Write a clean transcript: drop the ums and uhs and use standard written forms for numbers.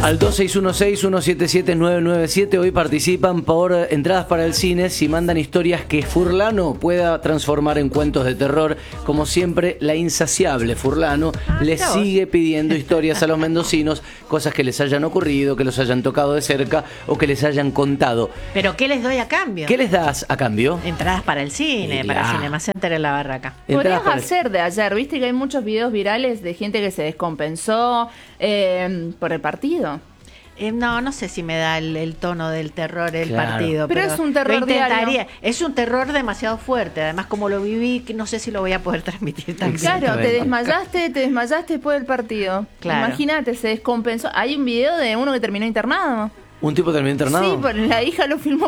Al 2616-177-997 hoy participan por entradas para el cine si mandan historias que Furlano pueda transformar en cuentos de terror. Como siempre, la insaciable Furlano les sigue pidiendo historias a los mendocinos, cosas que les hayan ocurrido, que los hayan tocado de cerca o que les hayan contado. ¿Pero qué les doy a cambio? ¿Qué les das a cambio? Entradas para el cine, para Cinema Center en La Barraca. Podrías hacer de ayer, viste que hay muchos videos virales de gente que se descompensó por el partido. No sé si me da el tono del terror el partido. Pero es un terror diario. Es un terror demasiado fuerte. Además, como lo viví, que no sé si lo voy a poder transmitir también. Claro, te desmayaste después del partido. Claro. Imagínate, se descompensó. Hay un video de uno que terminó internado. ¿Un tipo terminó internado? Sí, la hija lo filmó